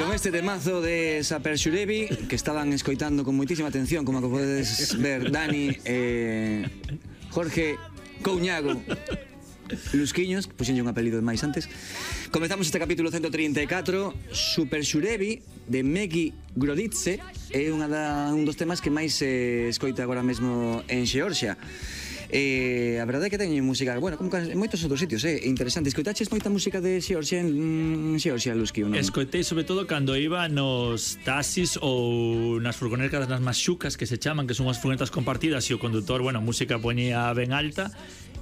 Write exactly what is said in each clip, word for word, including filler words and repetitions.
Con este temazo de Saper Xurevi, que estaban escoitando con moitísima atención, como que podedes ver Dani, eh, Jorge Couñago Lusquiños, puxenlle un apelido máis antes. Comezamos este capítulo ciento trinta e catro, Super Xurevi, de Megi Groditse. É unha da, un dos temas que máis se escoita agora mesmo en Xeorxia. Eh, a verdade é que teñen música, bueno, como en moitos outros sitios, eh, interesante. Escoitaches moita música de Xeorxia en Xeorxia, Lusqui, non? Escoitei sobre todo cando iba nos taxis ou nas furgonetas nas maxucas, que se chaman, que son as furgonetas compartidas, e o condutor, bueno, a música poñía ben alta.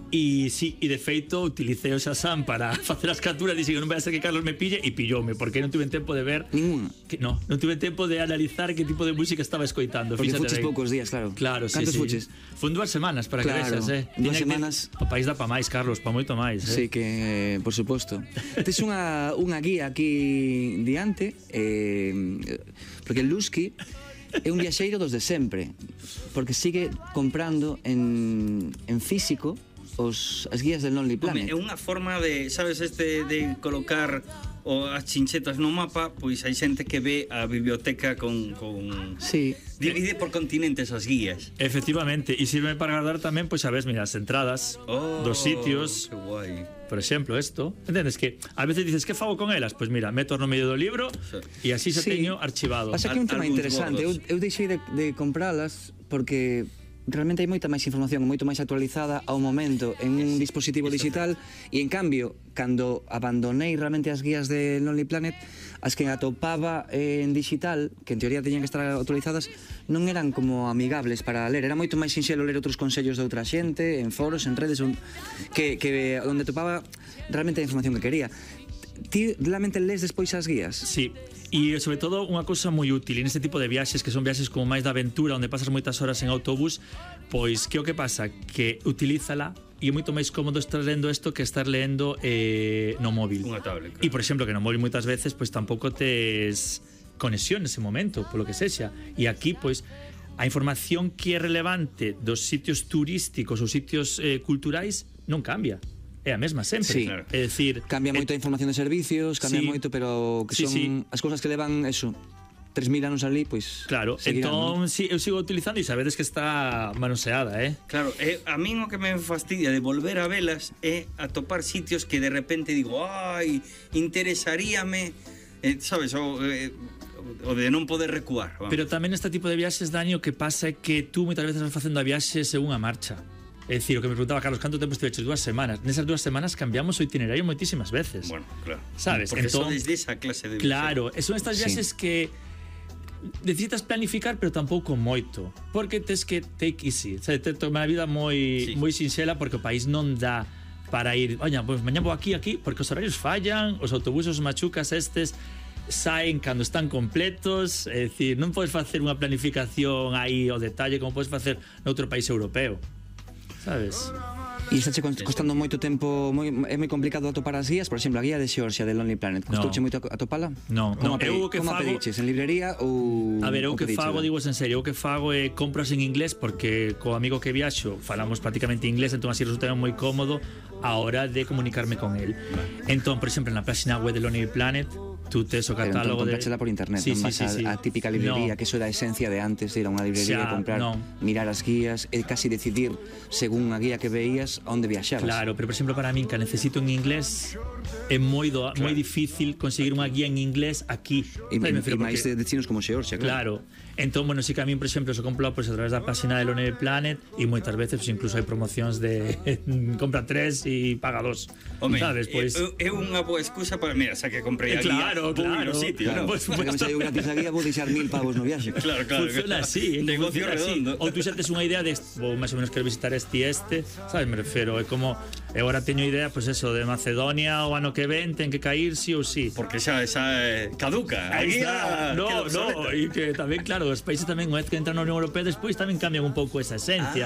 E sí, e de feito utilicei o Shazam para facer as capturas. Dixen que non vai a ser que Carlos me pille, e pilloume, porque non tuve tempo de ver ninguna. Que, no, non tuve tempo de analizar que tipo de música estaba escoitando. Porque fuches poucos días, claro. Claro, sí, Cantos sí. fuches? Fun dúas semanas, para claro, que vexas, eh. Dúas semanas. O país dá pa máis, Carlos, pa moito máis, eh. Sí, que, eh, por suposto. Tes unha, unha guía aquí diante, eh, porque el Lusqui é un viaxeiro dos de sempre, porque sigue comprando en, en físico os, as guías del Lonely Planet. Home, é unha forma de, sabes, este de colocar o as chinchetas no mapa, pois hai xente que ve a biblioteca con, con... Sí. Divide por continentes as guías. Efectivamente, e sirve para guardar tamén, pois, sabes, mira, as entradas oh, dos sitios. Que guai. Por exemplo, esto, entendes que a veces dices, que fago con elas? Pois mira, meto no medio do libro e así xa sí. teño archivado. Pasa que é un tema interesante. Eu, eu deixei de, de compralas porque realmente hai moita máis información, moito máis actualizada ao momento en un dispositivo digital, e en cambio, cando abandonei realmente as guías de Lonely Planet, as que atopaba en digital, que en teoría teñan que estar actualizadas, non eran como amigables para ler. Era moito máis sinxelo ler outros consellos de outra xente, en foros, en redes, que, que onde topaba realmente a información que quería. Ti realmente lees despois as guías? Sí. E sobre todo unha cousa moi útil en este tipo de viaxes, que son viaxes como máis de aventura, onde pasas moitas horas en autobús, pois que o que pasa? Que utilízala e é moito máis cómodo estar lendo isto que estar lendo eh, no móvil. Unha tablet, claro. E por exemplo, que no móvil moitas veces pois tampouco tes conexión nese momento, polo que sexa. E aquí pois a información que é relevante dos sitios turísticos ou sitios eh, culturais non cambia. É a mesma sempre, sí. Claro. É dicir, cambia moito a información de servicios, cambia sí. moito, pero que sí, son sí. as cousas que levan eso tres mil anos ali, pois claro, seguirán, entón, ¿no? sí, eu sigo utilizando e sabedes que está manoseada, eh? Claro, eh, a min o que me fastidia de volver a velas é atopar sitios que de repente digo, ai, interesaríame, eh, sabes, o, eh, o de non poder recuar, vamos. Pero tamén este tipo de viaxes, Dani, o que pasa é que tú moitas veces vas facendo a viaxe según a marcha. É dicir, o que me preguntaba Carlos, canto tempo estiveches? Dúas semanas. Nesas dúas semanas cambiamos o itinerario moitísimas veces. Bueno, claro. Sabes? Porque entón, son desde esa clase de viaxe. Claro, e son estas viaxes sí. que necesitas planificar, pero tampouco moito, porque tes que take easy, sabes? Te toma a vida moi sí. moi sinxela, porque o país non dá para ir, oña, pois mañá vou aquí, aquí, porque os horarios fallan, os autobuses, os machucas estes saen cando están completos, é dicir, non podes facer unha planificación aí ao detalle como podes facer noutro país europeo, sabes? E está che costando moito tempo, moi, é moi complicado atopar as guías, por exemplo, a guía de Xeorxia de Lonely Planet, costouche no. moito atopala? Non, como no, pedi, eu o que como fago... pediches, en librería ou... A ver, eu o que pediche, fago, ¿no? digo en serio, eu que fago é compras en inglés, porque co amigo que viaxo falamos prácticamente inglés, entón así resulta moi cómodo a hora de comunicarme con él. Entón, por exemplo, na página web de Lonely Planet, tú tes o catálogo de... de... por internet, sí, non vas sí, sí, sí. a, a típica librería, no. que eso era a esencia de antes de ir a unha librería e comprar, no. mirar as guías e casi decidir, según a guía que veías, onde viaxabas. Claro, pero por exemplo, para min, que necesito en inglés, é moi, do, claro. moi difícil conseguir unha guía en inglés aquí. E, e máis de destinos como Xeorxia, claro. Claro. Entón, bueno, sí que a min, por exemplo, se compro pues, a través da página de Lonely Planet, e moitas veces pues, incluso hai promocións de compra tres e paga dos. Home, sabes, pois é unha boa excusa para, mira, xa que comprei a claro, guía, claro, sitio, claro. ¿no? Pues, pues, que me saiu gratis a guía, vou deixar mil pavos no viaxe. Claro, claro. Funciona así, negocio redondo. Ou tú xa tes unha idea de, vou máis ou menos quero visitar este e este, sabes, me refiro, é como eu agora teño idea, pois pues eso, de Macedonia o ano que ven ten que cair sí ou sí. Porque xa esa é caduca. Aí está. No, no, e que tamén, claro, os países tamén, unha vez que entran na Unión Europea, despois tamén cambian un pouco esa esencia.